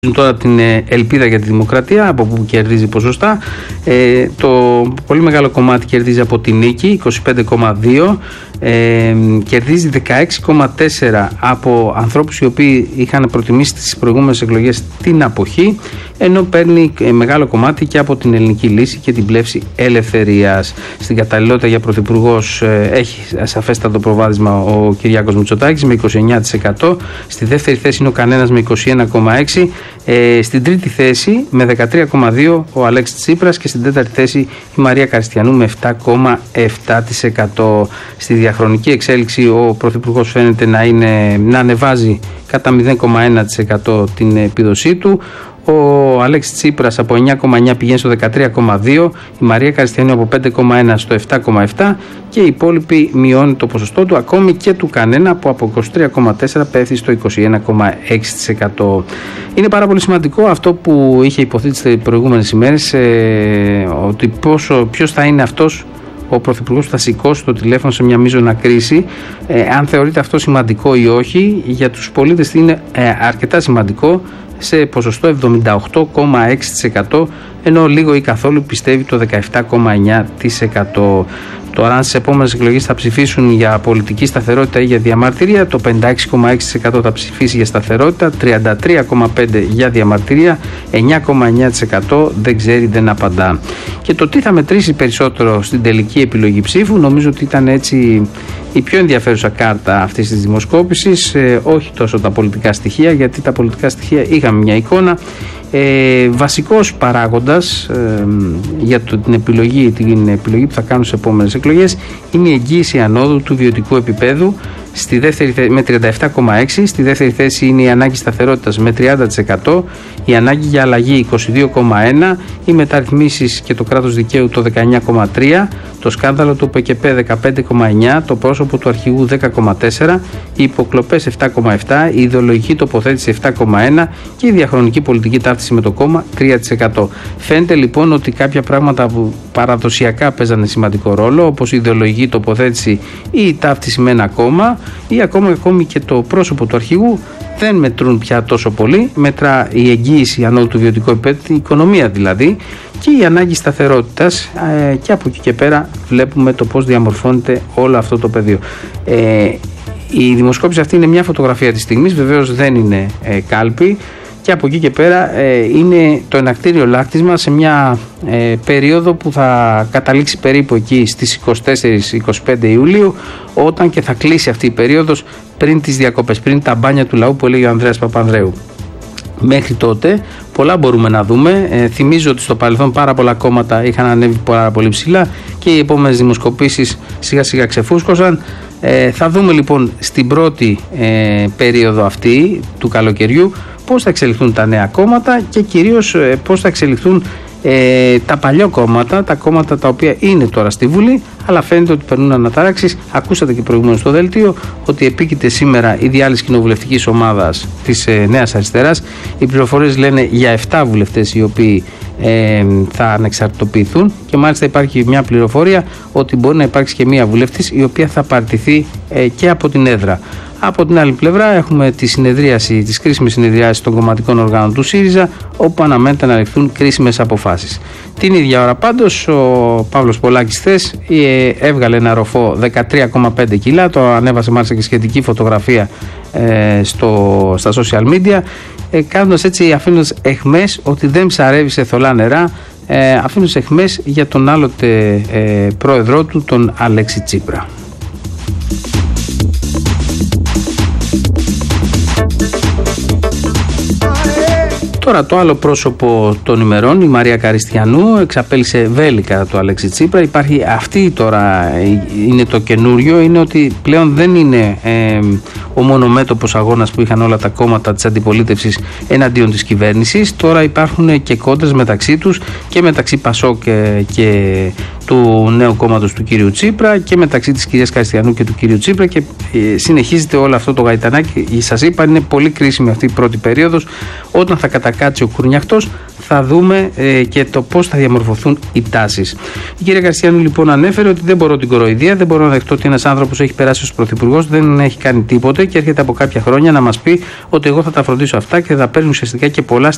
Τώρα την Ελπίδα για τη Δημοκρατία, από που κερδίζει ποσοστά. Το πολύ μεγάλο κομμάτι κερδίζει από τη Νίκη, 25,2. Κερδίζει 16,4 από ανθρώπους οι οποίοι είχαν προτιμήσει στις προηγούμενες εκλογές την αποχή, ενώ παίρνει μεγάλο κομμάτι και από την Ελληνική Λύση και την Πλεύση Ελευθερίας. Στην καταλληλότητα για πρωθυπουργός έχει σαφέστατο προβάδισμα ο Κυριάκος Μητσοτάκης με 29%. Στη δεύτερη θέση είναι ο Κανένας με 21,6%. Στην τρίτη θέση με 13,2% ο Αλέξης Τσίπρας και στην τέταρτη θέση η Μαρία Καριστιανού με 7,7%. Στη διαχρονική εξέλιξη ο πρωθυπουργός φαίνεται να ανεβάζει κατά 0,1% την επίδοσή του. Ο Αλέξης Τσίπρας από 9,9 πηγαίνει στο 13,2, η Μαρία Καριστιανού από 5,1 στο 7,7 και οι υπόλοιποι μειώνει το ποσοστό του, ακόμη και του Κανένα που από 23,4 πέφτει στο 21,6%. Είναι πάρα πολύ σημαντικό αυτό που είχε υποθεί τις προηγούμενες ημέρες, ότι ποιος θα είναι αυτός ο πρωθυπουργός που θα σηκώσει το τηλέφωνο σε μια μείζωνα κρίση, αν θεωρείται αυτό σημαντικό ή όχι. Για τους πολίτες είναι αρκετά σημαντικό, σε ποσοστό 78,6%, ενώ λίγο ή καθόλου πιστεύει το 17,9%. Τώρα, αν στις επόμενες εκλογές θα ψηφίσουν για πολιτική σταθερότητα ή για διαμαρτυρία, το 56,6% θα ψηφίσει για σταθερότητα, 33,5% για διαμαρτυρία, 9,9% δεν ξέρει, δεν απαντά. Και το τι θα μετρήσει περισσότερο στην τελική επιλογή ψήφου, νομίζω ότι ήταν έτσι η πιο ενδιαφέρουσα κάρτα αυτής της δημοσκόπησης, όχι τόσο τα πολιτικά στοιχεία, γιατί τα πολιτικά στοιχεία είχαμε μια εικόνα. Βασικός παράγοντας για την επιλογή που θα κάνουν στις επόμενες εκλογές είναι η εγγύηση ανόδου του βιωτικού επίπεδου στη δεύτερη, με 37,6%. Στη δεύτερη θέση είναι η ανάγκη σταθερότητας με 30%, η ανάγκη για αλλαγή 22,1%, οι μεταρρυθμίσεις και το κράτος δικαίου το 19,3%, το σκάνδαλο του ΠΚΠ 15,9%, το πρόσωπο του αρχηγού 10,4%, οι υποκλοπές 7,7%, η ιδεολογική τοποθέτηση 7,1% και η διαχρονική πολιτική ταύτιση με το κόμμα 3%. Φαίνεται λοιπόν ότι κάποια πράγματα που παραδοσιακά παίζανε σημαντικό ρόλο, όπως η ιδεολογική τοποθέτηση ή η ταύτιση με ένα κόμμα ή ακόμη και το πρόσωπο του αρχηγού, δεν μετρούν πια τόσο πολύ. Μετρά η εγγύηση ανώδου του βιωτικού επίπεδου, η οικονομία δηλαδή, και η ανάγκη σταθερότητας, και από εκεί και πέρα βλέπουμε το πώς διαμορφώνεται όλο αυτό το πεδίο. Η δημοσκόπηση αυτή είναι μια φωτογραφία της στιγμής, βεβαίως δεν είναι κάλπη, και από εκεί και πέρα είναι το ενακτήριο λάκτισμα σε μια περίοδο που θα καταλήξει περίπου εκεί στις 24-25 Ιουλίου, όταν και θα κλείσει αυτή η περίοδος πριν τις διακοπές, πριν τα μπάνια του λαού που έλεγε ο Ανδρέας Παπανδρέου. Μέχρι τότε πολλά μπορούμε να δούμε. Θυμίζω ότι στο παρελθόν πάρα πολλά κόμματα είχαν ανέβει πάρα πολύ ψηλά και οι επόμενες δημοσκοπήσεις σιγά σιγά ξεφούσκωσαν. Θα δούμε λοιπόν στην πρώτη περίοδο αυτή του καλοκαιριού πώς θα εξελιχθούν τα νέα κόμματα και κυρίως πώς θα εξελιχθούν τα παλιά κόμματα, τα κόμματα τα οποία είναι τώρα στη Βουλή, αλλά φαίνεται ότι περνούν αναταράξεις. Ακούσατε και προηγουμένως στο δελτίο ότι επίκειται σήμερα η διάλυση κοινοβουλευτικής ομάδας της Νέας Αριστεράς. Οι πληροφορίες λένε για 7 βουλευτές οι οποίοι θα ανεξαρτητοποιηθούν, και μάλιστα υπάρχει μια πληροφορία ότι μπορεί να υπάρξει και μια βουλευτής η οποία θα παρτιθεί και από την έδρα. Από την άλλη πλευρά έχουμε τις κρίσιμες συνεδριάσεις των κομματικών οργάνων του ΣΥΡΙΖΑ, όπου αναμένεται να ληφθούν κρίσιμες αποφάσεις. Την ίδια ώρα πάντως ο Παύλος Πολάκης χθες έβγαλε ένα ροφό 13,5 κιλά, το ανέβασε μάλιστα και σχετική φωτογραφία στα social media, κάνοντας έτσι, αφήνοντας αιχμές ότι δεν ψαρεύει σε θολά νερά, αφήνοντας αιχμές για τον άλλοτε πρόεδρό του, τον Αλέξη Τσίπρα. Τώρα το άλλο πρόσωπο των ημερών, η Μαρία Καριστιανού, εξαπέλυσε βέλη του Αλέξη Τσίπρα. Υπάρχει αυτή τώρα, είναι το καινούριο, είναι ότι πλέον δεν είναι ο μονομέτωπος αγώνας που είχαν όλα τα κόμματα της αντιπολίτευσης εναντίον της κυβέρνησης. Τώρα υπάρχουν και κόντρες μεταξύ τους, και μεταξύ ΠΑΣΟΚ και του νέου κόμματος του κυρίου Τσίπρα, και μεταξύ της κυρίας Καριστιανού και του κυρίου Τσίπρα, και συνεχίζεται όλο αυτό το γαϊτανάκι. Σας είπα, είναι πολύ κρίσιμη αυτή η πρώτη περίοδος. Όταν θα κατακάτσει ο κουρνιαχτός, θα δούμε και το πώς θα διαμορφωθούν οι τάσεις. Η κυρία Καριστιανού λοιπόν ανέφερε ότι δεν μπορώ την κοροϊδία, δεν μπορώ να δεχτώ ότι ένας άνθρωπος έχει περάσει ως πρωθυπουργός, δεν έχει κάνει τίποτε και έρχεται από κάποια χρόνια να μας πει ότι εγώ θα τα φροντίσω αυτά και θα παίρνει ουσιαστικά και πολλά